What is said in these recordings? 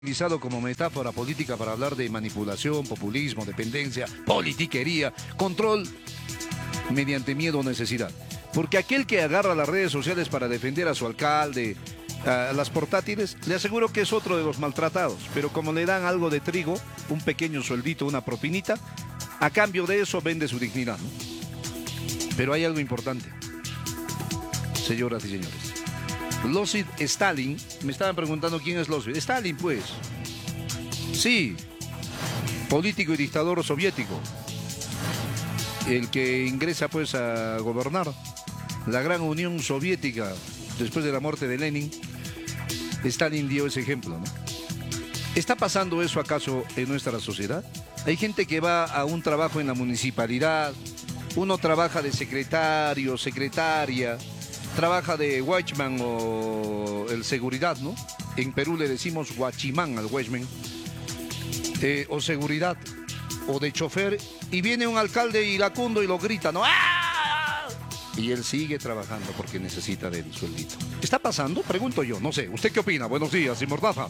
utilizado como metáfora política para hablar de manipulación, populismo, dependencia, politiquería, control mediante miedo o necesidad. Porque aquel que agarra las redes sociales para defender a su alcalde, a las portátiles, le aseguro que es otro de los maltratados. Pero como le dan algo de trigo, un pequeño sueldito, una propinita, a cambio de eso vende su dignidad, ¿no? Pero hay algo importante, señoras y señores. Losif Stalin, me estaban preguntando quién es Losif. Stalin, pues. Sí, político y dictador soviético. El que ingresa, pues, a gobernar la gran Unión Soviética después de la muerte de Lenin. Stalin dio ese ejemplo, ¿no? ¿Está pasando eso acaso en nuestra sociedad? Hay gente que va a un trabajo en la municipalidad, uno trabaja de secretario, secretaria, trabaja de watchman o el seguridad, ¿no? En Perú le decimos guachimán al watchman, o seguridad, o de chofer, y viene un alcalde iracundo y lo grita, ¿no? ¡Ah! Y él sigue trabajando porque necesita del sueldito. ¿Está pasando? Pregunto yo, no sé. ¿Usted qué opina? Buenos días, sin mordaza.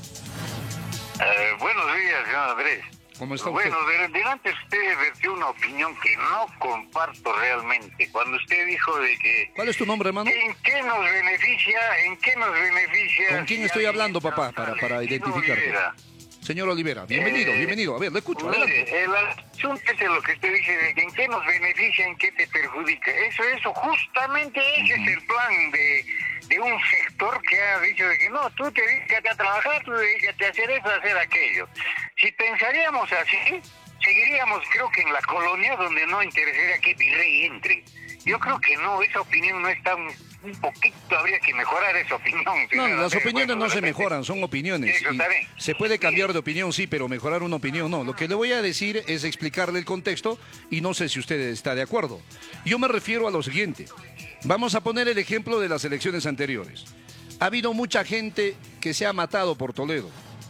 Buenos días, señor Andrés. ¿Cómo está usted? Bueno, delante usted vertió una opinión que no comparto realmente. Cuando usted dijo de que... ¿Cuál es tu nombre, hermano? ¿En qué nos beneficia? ¿En qué nos beneficia? ¿Con quién estoy hablando, papá, para identificarte? Señor Olivera, bienvenido, bienvenido. A ver, le escucho, adelante. Mire, el asunto es lo que usted dice, de que en qué nos beneficia, en qué te perjudica. Eso, justamente ese es el plan de un sector que ha dicho de que no, tú te dedícate a trabajar, tú dedícate a hacer eso, a hacer aquello. Si pensaríamos así, seguiríamos, creo que en la colonia donde no interesaría que virrey entre. Yo creo que no, esa opinión no está un poquito, habría que mejorar esa opinión. No, las opiniones no se mejoran, son opiniones. Eso está bien. Se puede cambiar de opinión, sí, pero mejorar una opinión no. Lo que le voy a decir es explicarle el contexto y no sé si usted está de acuerdo. Yo me refiero a lo siguiente. Vamos a poner el ejemplo de las elecciones anteriores. Ha habido mucha gente que se ha matado por Toledo.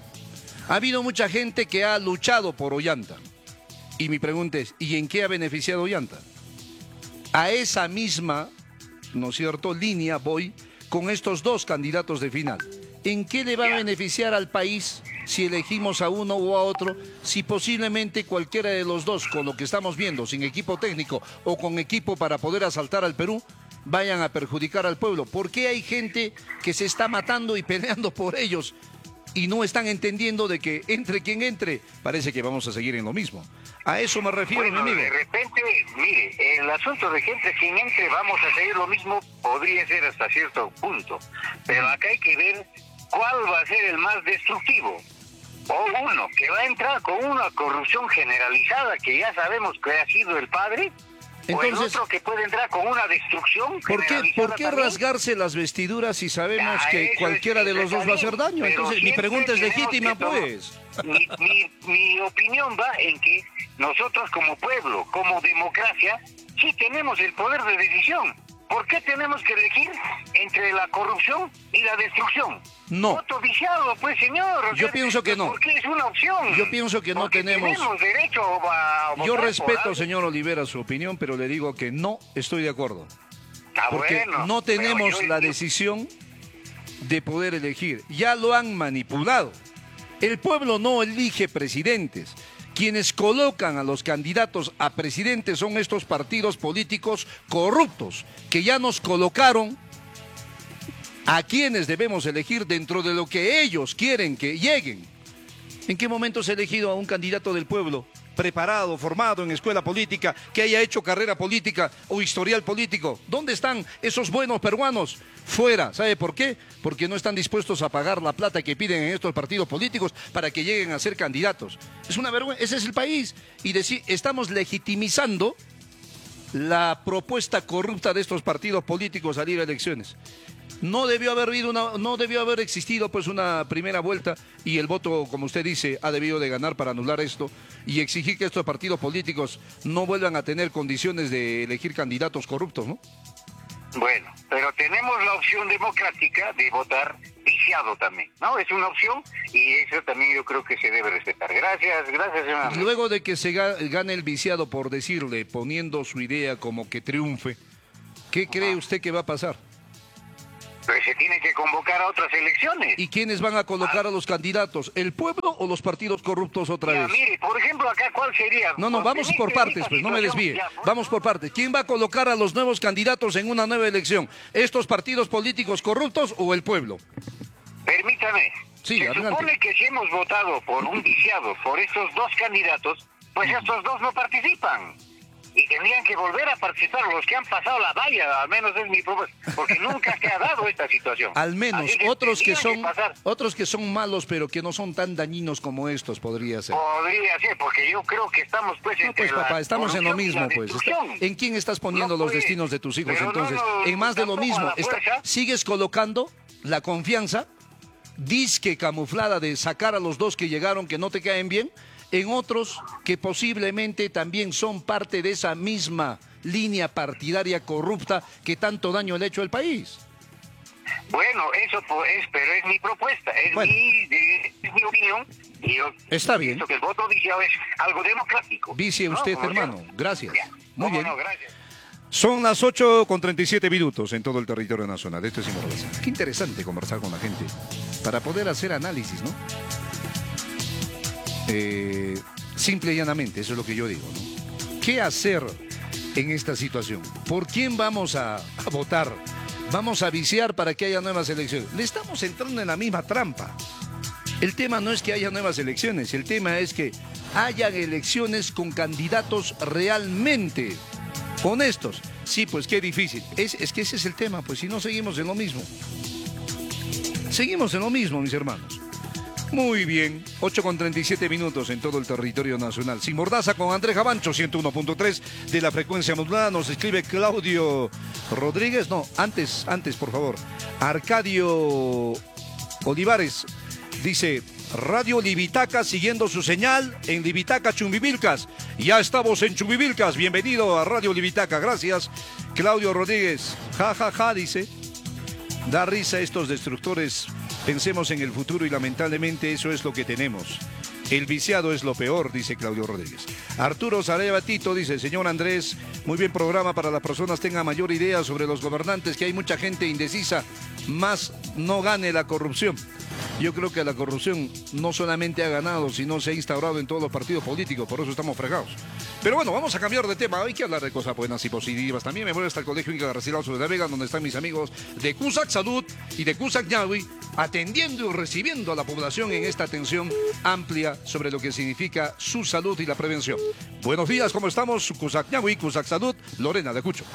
Ha habido mucha gente que ha luchado por Ollanta. Y mi pregunta es, ¿y en qué ha beneficiado Ollanta? A esa misma, ¿no es cierto?, línea voy con estos dos candidatos de final. ¿En qué le va a beneficiar al país si elegimos a uno o a otro, si posiblemente cualquiera de los dos, con lo que estamos viendo, sin equipo técnico o con equipo para poder asaltar al Perú, vayan a perjudicar al pueblo? ¿Por qué hay gente que se está matando y peleando por ellos y no están entendiendo de que entre quien entre, parece que vamos a seguir en lo mismo? A eso me refiero, bueno, mi amigo. De repente, mire, el asunto de que entre quien entre vamos a seguir lo mismo podría ser hasta cierto punto, pero acá hay que ver cuál va a ser el más destructivo. O uno que va a entrar con una corrupción generalizada que ya sabemos que ha sido el padre. Entonces, o el otro que puede entrar con una destrucción. ¿Por qué rasgarse las vestiduras si sabemos que cualquiera de los dos va a hacer daño? Entonces, mi pregunta es legítima, pues. Mi opinión va en que nosotros como pueblo, como democracia, sí tenemos el poder de decisión. ¿Por qué tenemos que elegir entre la corrupción y la destrucción? No. Voto viciado, pues, señor. Yo pienso que no. Porque es una opción. Yo pienso que no tenemos derecho a votar. Yo respeto, señor Olivera, su opinión, pero le digo que no estoy de acuerdo. Porque bueno, no tenemos la decisión de poder elegir. Ya lo han manipulado. El pueblo no elige presidentes. Quienes colocan a los candidatos a presidentes son estos partidos políticos corruptos, que ya nos colocaron a quienes debemos elegir dentro de lo que ellos quieren que lleguen. ¿En qué momento se ha elegido a un candidato del pueblo preparado, formado en escuela política, que haya hecho carrera política o historial político? ¿Dónde están esos buenos peruanos? Fuera. ¿Sabe por qué? Porque no están dispuestos a pagar la plata que piden en estos partidos políticos para que lleguen a ser candidatos. Es una vergüenza. Ese es el país. Y estamos legitimizando la propuesta corrupta de estos partidos políticos al ir a elecciones. No debió haber existido pues una primera vuelta y el voto, como usted dice, ha debido de ganar para anular esto y exigir que estos partidos políticos no vuelvan a tener condiciones de elegir candidatos corruptos, ¿no? Bueno, pero tenemos la opción democrática de votar viciado también, ¿no? Es una opción y eso también yo creo que se debe respetar. Gracias, señor. Luego de que se gane el viciado, por decirle, poniendo su idea como que triunfe, ¿qué cree usted que va a pasar? Pues se tiene que convocar a otras elecciones. ¿Y quiénes van a colocar a los candidatos? ¿El pueblo o los partidos corruptos otra vez? Mire, por ejemplo, acá, ¿cuál sería? No, vamos por partes, pues, no me desvíe. Vamos por partes. ¿Quién va a colocar a los nuevos candidatos en una nueva elección? ¿Estos partidos políticos corruptos o el pueblo? Permítame. Sí, se adelante. supone que si hemos votado por un viciado, por estos dos candidatos, pues estos dos no participan. Y tendrían que volver a participar los que han pasado la valla, al menos es mi propuesta, porque nunca se ha dado esta situación. Al menos Así otros que tendrían son malos, pero que no son tan dañinos como estos, podría ser. Podría ser, porque yo creo que estamos pues No, entre pues papá, estamos en lo corrupción y la mismo, pues. destrucción. ¿En quién estás poniendo No los puede, destinos de tus hijos? pero Entonces, no, en más de lo tampoco a mismo, la fuerza. sigues colocando la confianza, disque camuflada de sacar a los dos que llegaron que no te caen bien, en otros que posiblemente también son parte de esa misma línea partidaria corrupta que tanto daño le ha hecho al país. Bueno, eso pues, pero es mi propuesta, es mi opinión. Y yo Está bien. pienso que el voto viciado es algo democrático. Vicie usted, hermano. Gracias. Muy bien. No, gracias. Son las 8:37 en todo el territorio nacional. Esto es Inmortal. Qué interesante conversar con la gente para poder hacer análisis, ¿no? Simple y llanamente, eso es lo que yo digo, ¿no? ¿Qué hacer en esta situación? ¿Por quién vamos a votar? ¿Vamos a viciar para que haya nuevas elecciones? Le estamos entrando en la misma trampa. El tema no es que haya nuevas elecciones, el tema es que hayan elecciones con candidatos realmente honestos. Sí, pues qué difícil. Es que ese es el tema, pues si no seguimos en lo mismo. Seguimos en lo mismo, mis hermanos. Muy bien, 8:37 en todo el territorio nacional. Sin Mordaza con Andrés Gabancho, 101.3 de la frecuencia modulada. Nos escribe Claudio Rodríguez. No, antes, por favor. Arcadio Olivares dice: Radio Libitaca siguiendo su señal en Libitaca, Chumbivilcas. Ya estamos en Chumbivilcas. Bienvenido a Radio Libitaca. Gracias, Claudio Rodríguez. Ja, ja, ja, dice. Da risa estos destructores. Pensemos en el futuro y lamentablemente eso es lo que tenemos. El viciado es lo peor, dice Claudio Rodríguez. Arturo Sareva Tito dice: señor Andrés, muy bien programa para las personas tengan mayor idea sobre los gobernantes, que hay mucha gente indecisa, más no gane la corrupción. Yo creo que la corrupción no solamente ha ganado, sino se ha instaurado en todos los partidos políticos, por eso estamos fregados. Pero bueno, vamos a cambiar de tema. Hay que hablar de cosas buenas y positivas. También me voy hasta el Colegio Inca Garcilaso de la Vega, donde están mis amigos de CUSAC Salud y de CUSAC Ñahui, atendiendo y recibiendo a la población en esta atención amplia sobre lo que significa su salud y la prevención. Buenos días, ¿cómo estamos? CUSAC Ñahui, CUSAC Salud, Lorena de Cucho.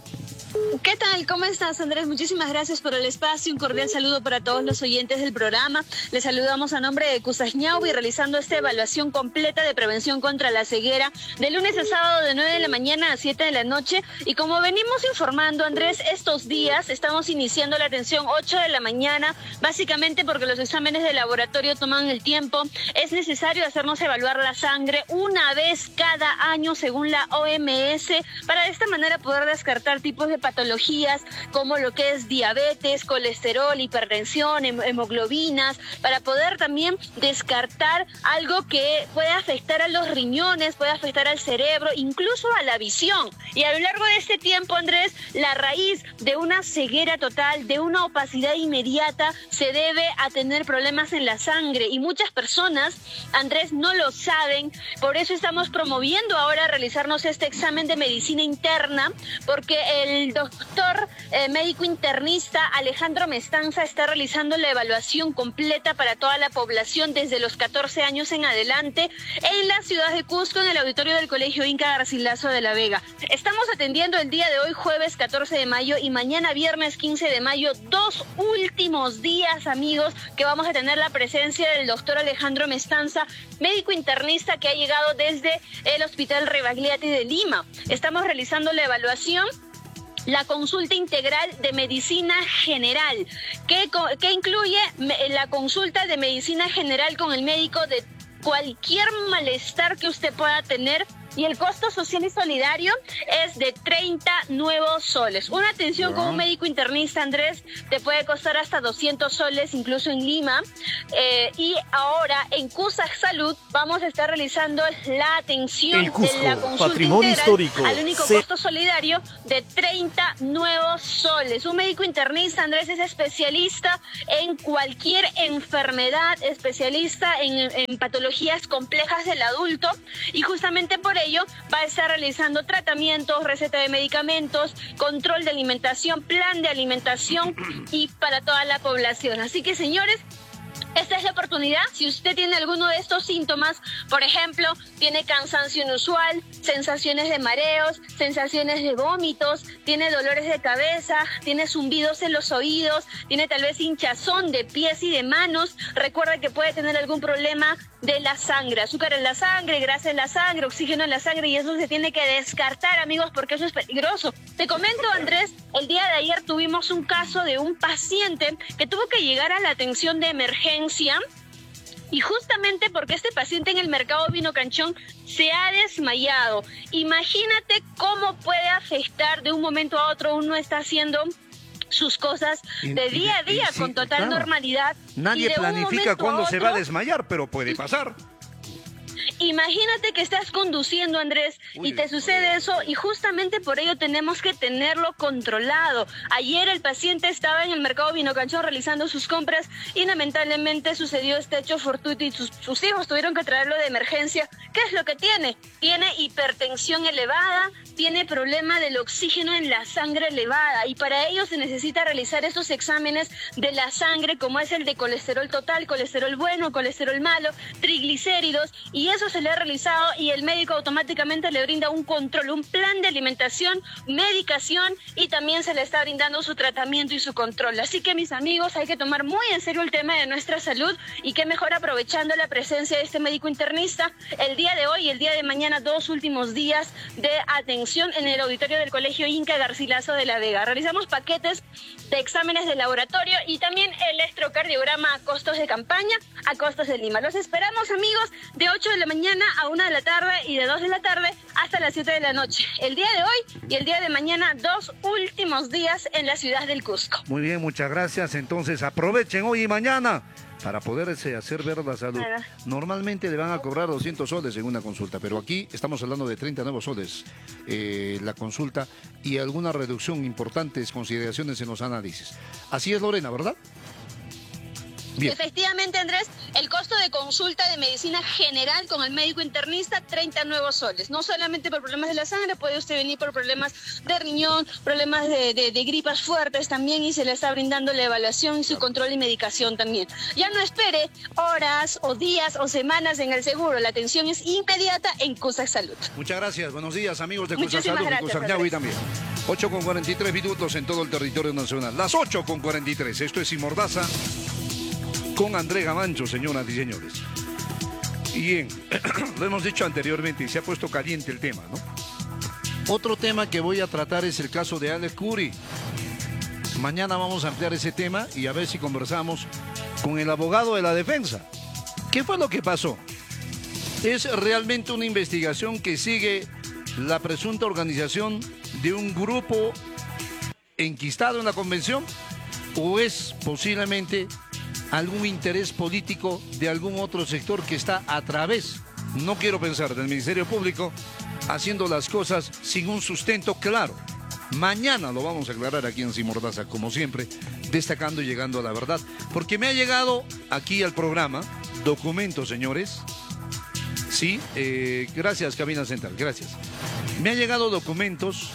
¿Qué tal? ¿Cómo estás, Andrés? Muchísimas gracias por el espacio. Un cordial saludo para todos los oyentes del programa. Les saludamos a nombre de CUSAC Ñahui, realizando esta evaluación completa de prevención contra la ceguera de lunes a sábado de 9 de la mañana a 7 de la noche. Y como venimos informando, Andrés, estos días estamos iniciando la atención 8 de la mañana, básicamente porque los exámenes de laboratorio toman el tiempo. Es necesario hacernos evaluar la sangre una vez cada año según la OMS, para de esta manera poder descartar tipos de patologías como lo que es diabetes, colesterol, hipertensión, hemoglobinas, para poder también descartar algo que puede afectar a los riñones, puede afectar al cerebro, incluso a la visión. Y a lo largo de este tiempo, Andrés, la raíz de una ceguera total, de una opacidad inmediata, se debe a tener problemas en la sangre. Y muchas personas, Andrés, no lo saben. Por eso estamos promoviendo ahora realizarnos este examen de medicina interna, porque el doctor médico internista Alejandro Mestanza está realizando la evaluación completa para toda la población desde los 14 años en adelante en la ciudad de Cusco, en el auditorio del Colegio Inca Garcilaso de la Vega. Estamos atendiendo el día de hoy, jueves 14 de mayo, y mañana viernes 15 de mayo, 2 últimos días, amigos, que vamos a tener la presencia del doctor Alejandro Mestanza, médico internista que ha llegado desde el Hospital Rebagliati de Lima. Estamos realizando la evaluación, la consulta integral de medicina general, que incluye la consulta de medicina general con el médico de cualquier malestar que usted pueda tener y el costo social y solidario es de 30 nuevos soles. Una atención con un médico internista, Andrés, te puede costar hasta 200 soles, incluso en Lima. Y ahora en Cusack Salud vamos a estar realizando la atención de la consulta integral al único costo solidario de 30 nuevos soles. Un médico internista, Andrés, es especialista en cualquier enfermedad, especialista en patologías complejas del adulto, y justamente por ello va a estar realizando tratamientos, receta de medicamentos, control de alimentación, plan de alimentación y para toda la población. Así que, señores, esta es la oportunidad. Si usted tiene alguno de estos síntomas, por ejemplo, tiene cansancio inusual, sensaciones de mareos, sensaciones de vómitos, tiene dolores de cabeza, tiene zumbidos en los oídos, tiene tal vez hinchazón de pies y de manos, recuerda que puede tener algún problema de la sangre, azúcar en la sangre, grasa en la sangre, oxígeno en la sangre, y eso se tiene que descartar, amigos, porque eso es peligroso. Te comento, Andrés, el día de ayer tuvimos un caso de un paciente que tuvo que llegar a la atención de emergencia, y justamente porque este paciente en el mercado Vino Canchón se ha desmayado. Imagínate cómo puede afectar de un momento a otro. Uno está haciendo sus cosas de día a día con total normalidad. Nadie planifica cuándo se va a desmayar, pero puede pasar. Imagínate que estás conduciendo, Andrés, y te sucede eso, y justamente por ello tenemos que tenerlo controlado. Ayer el paciente estaba en el mercado Vino Canchón realizando sus compras y lamentablemente sucedió este hecho fortuito y sus hijos tuvieron que traerlo de emergencia. ¿Qué es lo que tiene? Tiene hipertensión elevada, tiene problema del oxígeno en la sangre elevada, y para ello se necesita realizar esos exámenes de la sangre, como es el de colesterol total, colesterol bueno, colesterol malo, triglicéridos, y eso se le ha realizado y el médico automáticamente le brinda un control, un plan de alimentación, medicación, y también se le está brindando su tratamiento y su control. Así que, mis amigos, hay que tomar muy en serio el tema de nuestra salud, y qué mejor aprovechando la presencia de este médico internista el día de hoy y el día de mañana, 2 últimos días de atención en el auditorio del Colegio Inca Garcilaso de la Vega. Realizamos paquetes de exámenes de laboratorio y también electrocardiograma a costos de campaña, a costos de Lima. Los esperamos, amigos, de 8 de la mañana a 1 de la tarde y de 2 de la tarde hasta las 7 de la noche. El día de hoy y el día de mañana, 2 últimos días en la ciudad del Cusco. Muy bien, muchas gracias. Entonces aprovechen hoy y mañana para poderse hacer ver la salud. Normalmente le van a cobrar 200 soles en una consulta, pero aquí estamos hablando de 30 nuevos soles la consulta, y alguna reducción, importantes consideraciones en los análisis. Así es, Lorena, ¿verdad? Bien. Efectivamente, Andrés, el costo de consulta de medicina general con el médico internista, 30 nuevos soles. No solamente por problemas de la sangre, puede usted venir por problemas de riñón, problemas de gripas fuertes también, y se le está brindando la evaluación y su control y medicación también. Ya no espere horas o días o semanas en el seguro. La atención es inmediata en Cusack Salud. Muchas gracias. Buenos días, amigos de Cusack Salud y Cusack Ñahui también. 8:43 minutos en todo el territorio nacional. Las 8:43. Esto es Sin Mordaza con André Gamancho, señoras y señores. Bien, lo hemos dicho anteriormente y se ha puesto caliente el tema, ¿no? Otro tema que voy a tratar es el caso de Alex Curi. Mañana vamos a ampliar ese tema y a ver si conversamos con el abogado de la defensa. ¿Qué fue lo que pasó? ¿Es realmente una investigación que sigue la presunta organización de un grupo enquistado en la convención? ¿O es posiblemente algún interés político de algún otro sector que está a través, no quiero pensar, del Ministerio Público, haciendo las cosas sin un sustento claro? Mañana lo vamos a aclarar aquí en Sin Mordaza, como siempre, destacando y llegando a la verdad. Porque me ha llegado aquí al programa documentos, señores. Sí, gracias, Cabina Central, gracias. Me han llegado documentos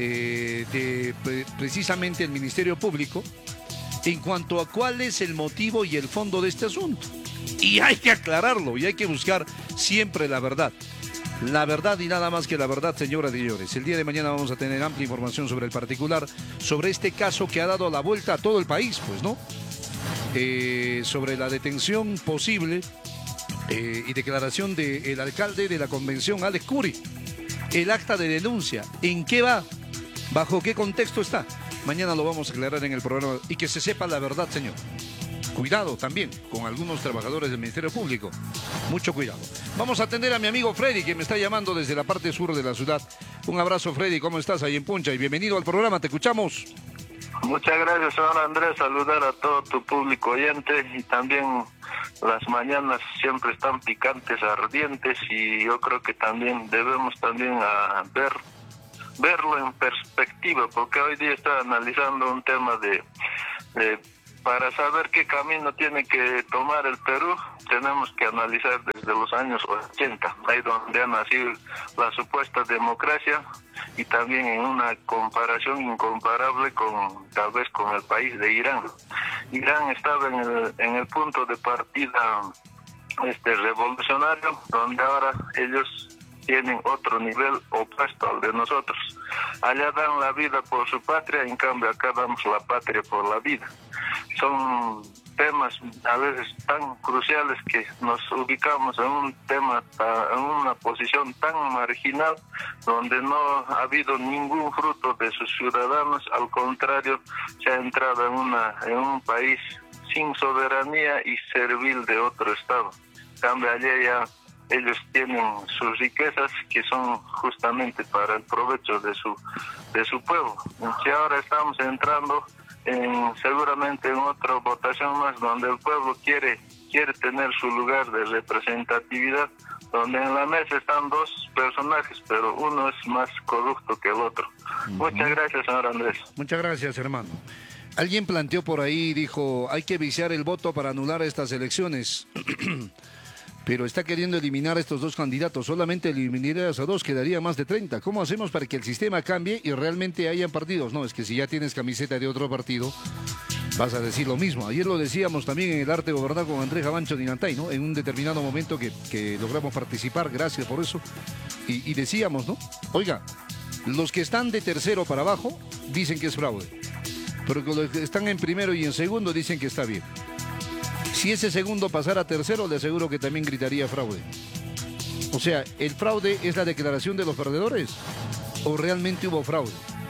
de precisamente el Ministerio Público en cuanto a cuál es el motivo y el fondo de este asunto. Y hay que aclararlo y hay que buscar siempre la verdad. La verdad y nada más que la verdad, señoras y señores. El día de mañana vamos a tener amplia información sobre el particular, sobre este caso que ha dado la vuelta a todo el país, pues, ¿no? Sobre la detención posible y declaración del alcalde de la convención, Alex Curi. El acta de denuncia, ¿en qué va? ¿Bajo qué contexto está? Mañana lo vamos a aclarar en el programa y que se sepa la verdad, señor. Cuidado también con algunos trabajadores del Ministerio Público. Mucho cuidado. Vamos a atender a mi amigo Freddy, que me está llamando desde la parte sur de la ciudad. Un abrazo, Freddy. ¿Cómo estás ahí en Puncha? Y bienvenido al programa. Te escuchamos. Muchas gracias, señor Andrés. Saludar a todo tu público oyente, y también las mañanas siempre están picantes, ardientes, y yo creo que también debemos también verlo en perspectiva, porque hoy día está analizando un tema de para saber qué camino tiene que tomar el Perú. Tenemos que analizar desde los años 80, ahí donde ha nacido la supuesta democracia, y también en una comparación incomparable con tal vez con el país de Irán. Irán estaba en el punto de partida revolucionario, donde ahora ellos tienen otro nivel opuesto al de nosotros. Allá dan la vida por su patria, en cambio acá damos la patria por la vida. Son temas a veces tan cruciales que nos ubicamos en un tema, en una posición tan marginal, donde no ha habido ningún fruto de sus ciudadanos. Al contrario, se ha entrado en un país sin soberanía y servil de otro Estado. En cambio, allá ya ellos tienen sus riquezas, que son justamente para el provecho de su pueblo. Y ahora estamos entrando seguramente en otra votación más, donde el pueblo quiere tener su lugar de representatividad, donde en la mesa están dos personajes, pero uno es más corrupto que el otro. Muchas gracias, señor Andrés. Muchas gracias, hermano. Alguien planteó por ahí, dijo, hay que viciar el voto para anular estas elecciones. Pero está queriendo eliminar a estos dos candidatos. Solamente eliminarías a dos, quedaría más de 30. ¿Cómo hacemos para que el sistema cambie y realmente hayan partidos? No, es que si ya tienes camiseta de otro partido, vas a decir lo mismo. Ayer lo decíamos también en el Arte de Gobernar con Andrés Gabancho Dinantay, ¿no? En un determinado momento que logramos participar, gracias por eso. Y decíamos, ¿no? Oiga, los que están de tercero para abajo dicen que es fraude. Pero los que están en primero y en segundo dicen que está bien. Si ese segundo pasara a tercero, le aseguro que también gritaría fraude. O sea, ¿el fraude es la declaración de los perdedores? ¿O realmente hubo fraude?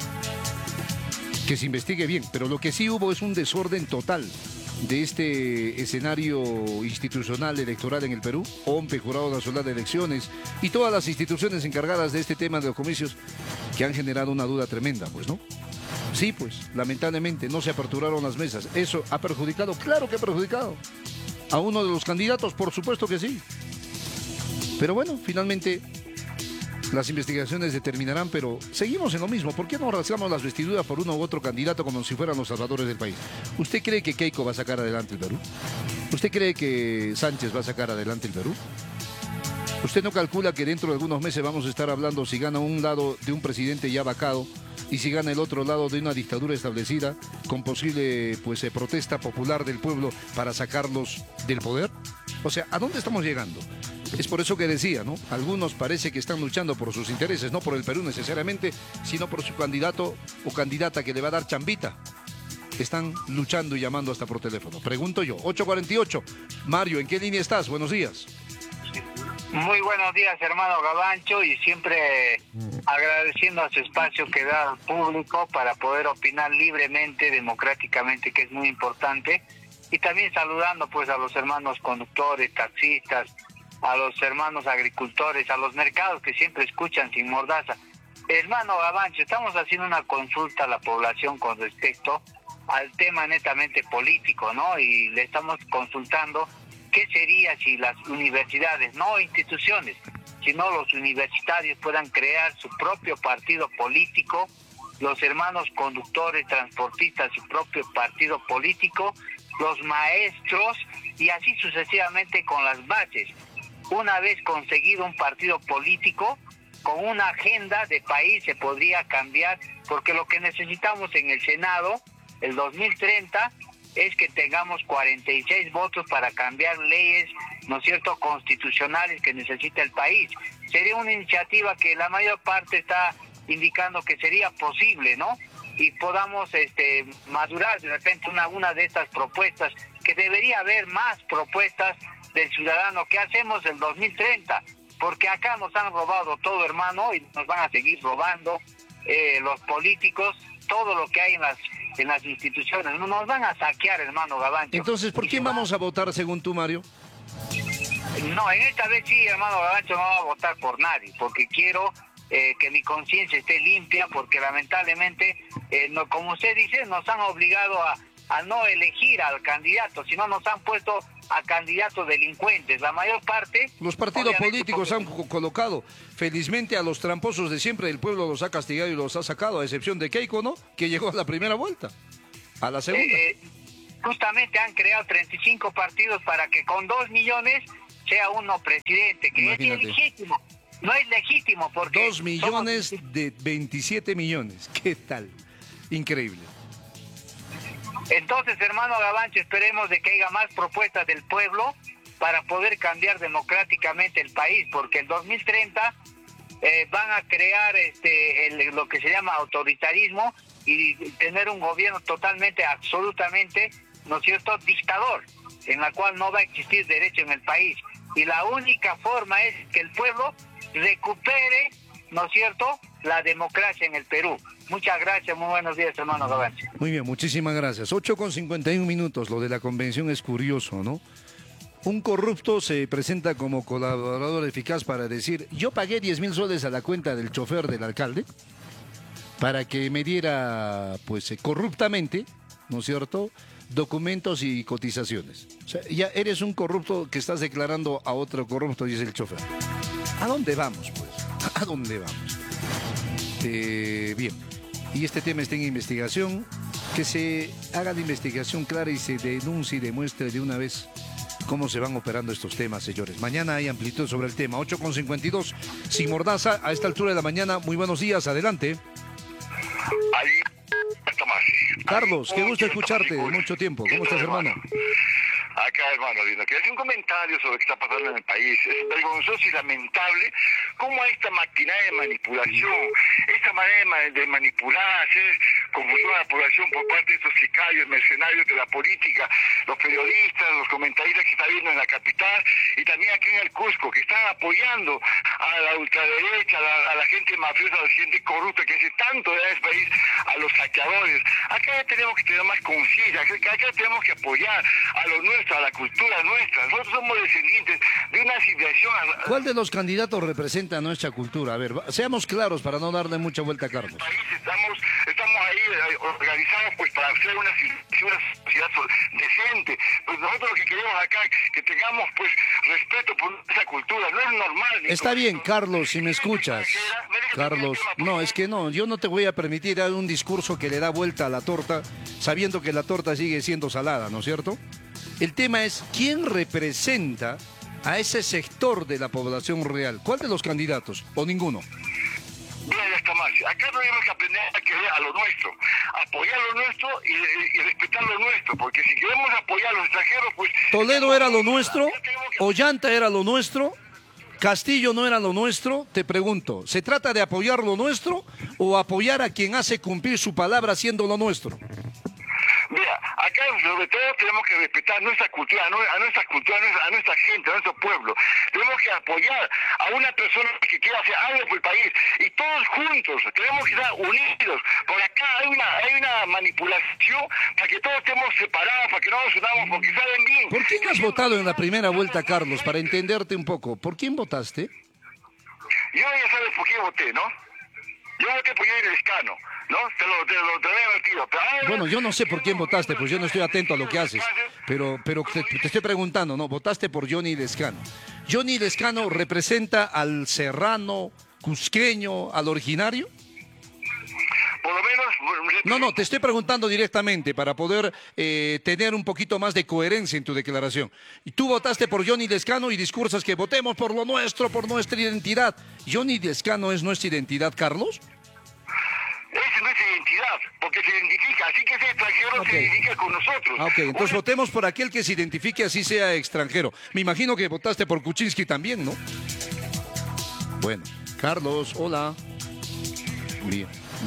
Que se investigue bien, pero lo que sí hubo es un desorden total de este escenario institucional electoral en el Perú. OMPE, Jurado Nacional de Elecciones, y todas las instituciones encargadas de este tema de los comicios, que han generado una duda tremenda, pues, ¿no? Sí, pues, lamentablemente no se aperturaron las mesas. ¿Eso ha perjudicado? Claro que ha perjudicado. ¿A uno de los candidatos? Por supuesto que sí. Pero bueno, finalmente las investigaciones determinarán, pero seguimos en lo mismo. ¿Por qué no rasgamos las vestiduras por uno u otro candidato como si fueran los salvadores del país? ¿Usted cree que Keiko va a sacar adelante el Perú? ¿Usted cree que Sánchez va a sacar adelante el Perú? ¿Usted no calcula que dentro de algunos meses vamos a estar hablando si gana un lado de un presidente ya vacado y si gana el otro lado de una dictadura establecida con posible protesta popular del pueblo para sacarlos del poder? O sea, ¿a dónde estamos llegando? Es por eso que decía, ¿no? Algunos parece que están luchando por sus intereses, no por el Perú necesariamente, sino por su candidato o candidata que le va a dar chambita. Están luchando y llamando hasta por teléfono. Pregunto yo, 848. Mario, ¿en qué línea estás? Buenos días. Muy buenos días, hermano Gabancho, y siempre agradeciendo a su espacio que da al público para poder opinar libremente, democráticamente, que es muy importante, y también saludando pues a los hermanos conductores, taxistas, a los hermanos agricultores, a los mercados que siempre escuchan sin mordaza. Hermano Gabancho, estamos haciendo una consulta a la población con respecto al tema netamente político, ¿no? Y le estamos consultando qué sería si las universidades, no instituciones, sino los universitarios puedan crear su propio partido político, los hermanos conductores, transportistas, su propio partido político, los maestros, y así sucesivamente con las bases. Una vez conseguido un partido político, con una agenda de país se podría cambiar, porque lo que necesitamos en el Senado, el 2030, es que tengamos 46 votos para cambiar leyes, ¿no es cierto?, constitucionales que necesita el país. Sería una iniciativa que la mayor parte está indicando que sería posible, ¿no? Y podamos madurar de repente una de estas propuestas, que debería haber más propuestas del ciudadano. ¿Qué hacemos el 2030? Porque acá nos han robado todo, hermano, y nos van a seguir robando los políticos, todo lo que hay en las instituciones. No nos van a saquear, hermano Gavancho. Entonces, ¿por quién vamos a votar según tú, Mario? No, en esta vez sí, hermano Gavancho, no va a votar por nadie, porque quiero que mi conciencia esté limpia, porque lamentablemente, no, como usted dice, nos han obligado a no elegir al candidato, sino nos han puesto a candidatos delincuentes. La mayor parte... Los partidos políticos han colocado, felizmente, a los tramposos de siempre, el pueblo los ha castigado y los ha sacado, a excepción de Keiko, ¿no? Que llegó a la primera vuelta, a la segunda. Justamente han creado 35 partidos para que con 2 millones sea uno presidente, que Imagínate. es ilegítimo. No es legítimo porque... 2 millones de 27 millones. ¿Qué tal? Increíble. Entonces, hermano Gavancho, esperemos de que haya más propuestas del pueblo para poder cambiar democráticamente el país, porque el 2030 van a crear lo que se llama autoritarismo y tener un gobierno totalmente, absolutamente, ¿no es cierto?, dictador, en la cual no va a existir derecho en el país. Y la única forma es que el pueblo recupere, ¿no es cierto?, la democracia en el Perú. Muchas gracias, muy buenos días, hermano Gavancho. Muy bien, muchísimas gracias. 8:51. Lo de la convención es curioso, ¿no? Un corrupto se presenta como colaborador eficaz para decir, yo pagué 10.000 soles a la cuenta del chofer del alcalde para que me diera, pues, corruptamente, ¿no es cierto?, documentos y cotizaciones. O sea, ya eres un corrupto que estás declarando a otro corrupto, dice el chofer. ¿A dónde vamos, pues? ¿A dónde vamos? Bien, y este tema está en investigación, que se haga la investigación clara y se denuncie y demuestre de una vez cómo se van operando estos temas, señores. Mañana hay amplitud sobre el tema. 8:52, sin mordaza, a esta altura de la mañana. Muy buenos días, adelante. Carlos, qué gusto escucharte, de mucho tiempo. ¿Cómo estás, hermano? Acá, hermano, lindo, quiero hacer un comentario sobre lo que está pasando en el país. Es vergonzoso y lamentable cómo esta maquinaria de manipulación, esta manera de manipular, hacer confusión a la población por parte de estos sicarios, mercenarios de la política, los periodistas, los comentaristas que está viendo en la capital y también aquí en el Cusco, que están apoyando a la ultraderecha, a la gente mafiosa, a la gente corrupta que hace tanto daño en este país, a los saqueadores. Acá ya tenemos que tener más conciencia, acá tenemos que apoyar a los nuestros, a la cultura nuestra. Nosotros somos descendientes de una civilización. ¿Cuál de los candidatos representa nuestra cultura? A ver, seamos claros para no darle mucha vuelta a Carlos. Estamos ahí organizados pues para hacer una sociedad decente. Pues nosotros lo que queremos acá que tengamos pues respeto por esa cultura. No es normal. Está bien, Carlos, si me escuchas. Carlos, no, es que no, yo no te voy a permitir dar un discurso que le da vuelta a la torta, sabiendo que la torta sigue siendo salada, ¿no es cierto? El tema es, ¿quién representa a ese sector de la población real? ¿Cuál de los candidatos? ¿O ninguno? Mira, ya está más. Acá tenemos que aprender a querer a lo nuestro, apoyar lo nuestro y respetar lo nuestro, porque si queremos apoyar a los extranjeros, pues... ¿Toledo era lo nuestro? ¿Ollanta era lo nuestro? ¿Castillo no era lo nuestro? Te pregunto, ¿se trata de apoyar lo nuestro o apoyar a quien hace cumplir su palabra haciendo lo nuestro? Mira, acá sobre todo tenemos que respetar nuestra cultura, a nuestra cultura, a nuestra gente, a nuestro pueblo. Tenemos que apoyar a una persona que quiera hacer algo por el país y todos juntos tenemos que estar unidos. Por acá hay una manipulación para que todos estemos separados, para que no nos unamos, porque saben bien. ¿Por quién has votado en la primera vuelta, Carlos? Para entenderte un poco, ¿por quién votaste? Yo ya sabes por qué voté, ¿no? Yo voté por Johnny Lescano, ¿no? Te lo había metido. Bueno, yo no sé por quién votaste, pues yo no estoy atento a lo que haces. Pero te estoy preguntando, ¿no? Votaste por Johnny Lescano. ¿Johnny Lescano representa al serrano, cusqueño, al originario? Por lo menos... No, te estoy preguntando directamente para poder tener un poquito más de coherencia en tu declaración. Y tú votaste por Johnny Lescano y discursas que votemos por lo nuestro, por nuestra identidad. ¿Johnny Lescano es nuestra identidad, Carlos? Esa no es identidad, porque se identifica, así que ese extranjero se identifica con nosotros. Ok, entonces votemos por aquel que se identifique así sea extranjero. Me imagino que votaste por Kuczynski también, ¿no? Bueno, Carlos, hola. Bien.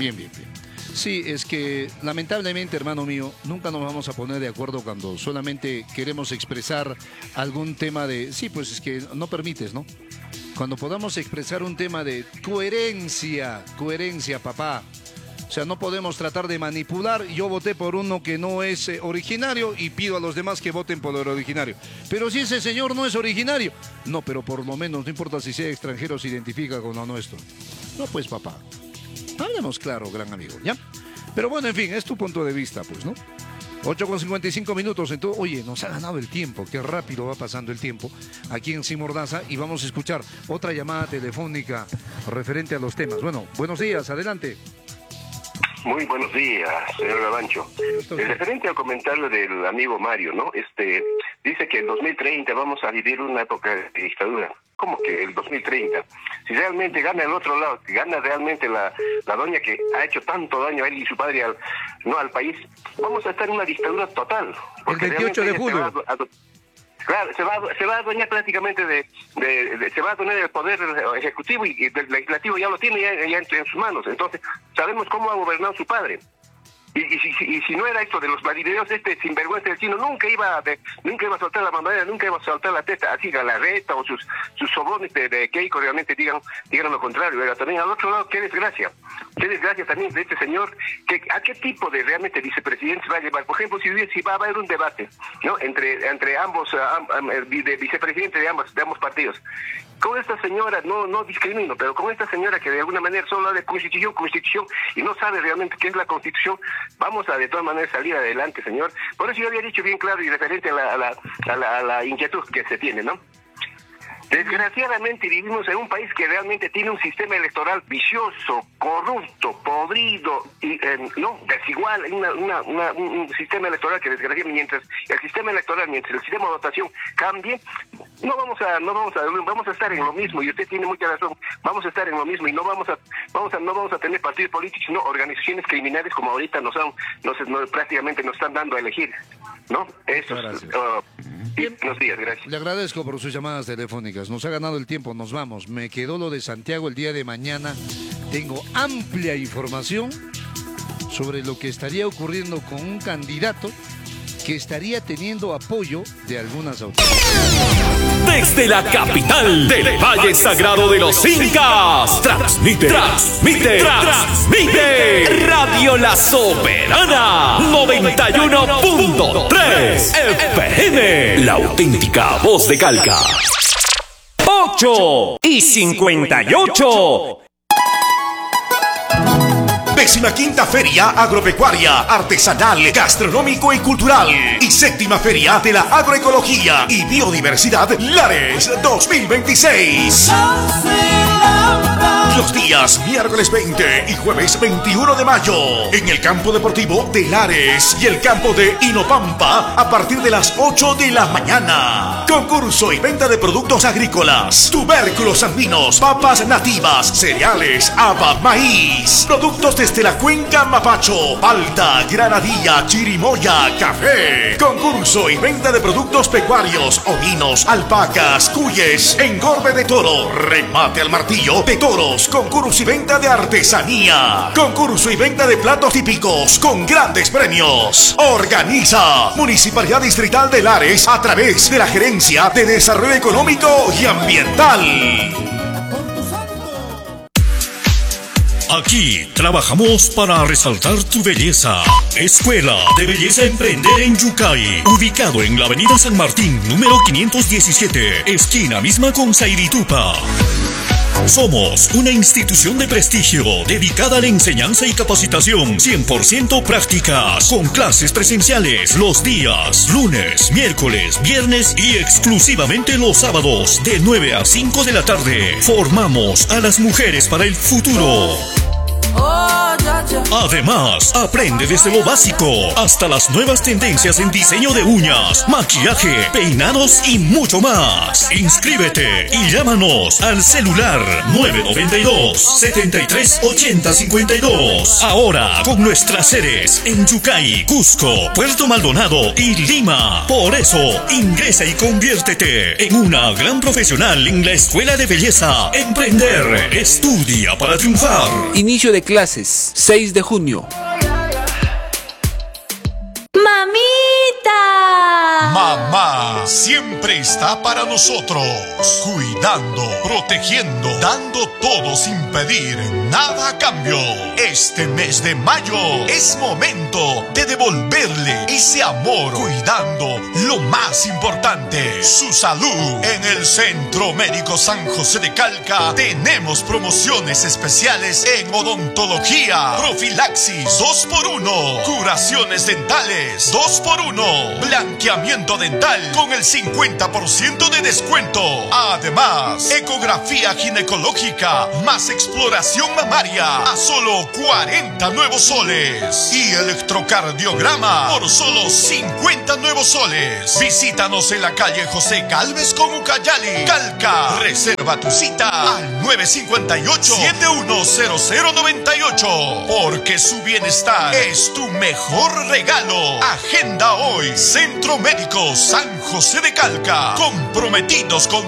Sí, es que lamentablemente, hermano mío, nunca nos vamos a poner de acuerdo cuando solamente queremos expresar algún tema de... Sí, pues es que no permites, ¿no? Cuando podamos expresar un tema de coherencia, papá. O sea, no podemos tratar de manipular. Yo voté por uno que no es originario y pido a los demás que voten por el originario. Pero si ese señor no es originario, no, pero por lo menos, no importa si sea extranjero, se identifica con lo nuestro. No, pues papá, hablemos claro, gran amigo, ¿ya? Pero bueno, en fin, es tu punto de vista, pues, ¿no? 8:55, entonces, oye, nos ha ganado el tiempo, qué rápido va pasando el tiempo aquí en Sin Mordaza y vamos a escuchar otra llamada telefónica referente a los temas. Bueno, buenos días, adelante. Muy buenos días, señor Gavancho. Referente al comentario del amigo Mario, ¿no? Dice que en 2030 vamos a vivir una época de dictadura. ¿Cómo que el 2030? Si realmente gana el otro lado, si gana realmente la doña que ha hecho tanto daño a él y su padre al país, vamos a estar en una dictadura total. El 28 de julio. Claro, se va a adueñar prácticamente se va a tener el poder ejecutivo y el legislativo ya lo tiene ya en sus manos. Entonces, sabemos cómo ha gobernado su padre. Y si no era esto de los marineros, sinvergüenza del chino nunca iba a soltar la mamadera, nunca iba a soltar la teta, así Galarreta o sus sobornes de Keiko realmente digan lo contrario. Pero también al otro lado, qué desgracia también de este señor, a qué tipo de realmente vicepresidentes va a llevar. Por ejemplo, si va a haber un debate, ¿no? entre ambos vicepresidentes de ambos partidos. Con esta señora, no discrimino, pero con esta señora que de alguna manera solo habla de constitución, y no sabe realmente qué es la constitución, vamos a de todas maneras salir adelante, señor. Por eso yo había dicho bien claro y referente a la inquietud que se tiene, ¿no? Desgraciadamente vivimos en un país que realmente tiene un sistema electoral vicioso, corrupto, podrido, y desigual, un sistema electoral que desgraciadamente mientras el sistema de votación cambie, vamos a estar en lo mismo, y usted tiene mucha razón, vamos a estar en lo mismo y no vamos a tener partidos políticos, sino organizaciones criminales como ahorita prácticamente nos están dando a elegir, ¿no? Eso es, buenos días, gracias. Le agradezco por sus llamadas telefónicas. Nos ha ganado el tiempo, nos vamos. Me quedó lo de Santiago el día de mañana. Tengo amplia información sobre lo que estaría ocurriendo con un candidato que estaría teniendo apoyo de algunas autoridades. Desde la capital del Valle Sagrado de los Incas, transmite Radio La Soberana 91.3 FM, la auténtica voz de Calca. 8:58. 15ª Feria Agropecuaria, Artesanal, Gastronómico y Cultural y 7ª Feria de la Agroecología y Biodiversidad Lares 2026. Los días miércoles 20 y jueves 21 de mayo en el campo deportivo de Lares y el campo de Inopampa a partir de las 8 de la mañana. Concurso y venta de productos agrícolas, tubérculos andinos, papas nativas, cereales, haba, maíz, productos desde la cuenca Mapacho, palta, granadilla, chirimoya, café. Concurso y venta de productos pecuarios, ovinos, alpacas, cuyes, engorde de toro, remate al martillo de toros. Concurso y venta de artesanía. Concurso y venta de platos típicos con grandes premios. Organiza Municipalidad Distrital de Lares a través de la Gerencia de Desarrollo Económico y Ambiental. Aquí trabajamos para resaltar tu belleza. Escuela de Belleza Emprender en Yucay, ubicado en la avenida San Martín, número 517, esquina misma con Sairitupa. Somos una institución de prestigio dedicada a la enseñanza y capacitación 100% prácticas, con clases presenciales los días lunes, miércoles, viernes y exclusivamente los sábados de 9 a 5 de la tarde. Formamos a las mujeres para el futuro. Además, aprende desde lo básico hasta las nuevas tendencias en diseño de uñas, maquillaje, peinados y mucho más. Inscríbete y llámanos al celular 992-738052. Ahora con nuestras sedes en Yucay, Cusco, Puerto Maldonado y Lima. Por eso, ingresa y conviértete en una gran profesional en la Escuela de Belleza Emprender. Estudia para triunfar. Inicio de clases, 6 de junio. ¡Mamita! Mamá. siempre está para nosotros, cuidando, protegiendo, dando todo sin pedir nada a cambio. Este mes de mayo es momento de devolverle ese amor, cuidando lo más importante, su salud. En el Centro Médico San José de Calca tenemos promociones especiales en odontología, profilaxis 2x1, curaciones dentales 2x1, blanqueamiento dental con el 50% de descuento. Además, ecografía ginecológica más exploración mamaria a solo 40 nuevos soles y electrocardiograma por solo 50 nuevos soles. Visítanos en la calle José Gálvez con Ucayali, Calca. Reserva tu cita al 958-710098, porque su bienestar es tu mejor regalo. Agenda hoy Centro Médico San José de Calca, comprometidos con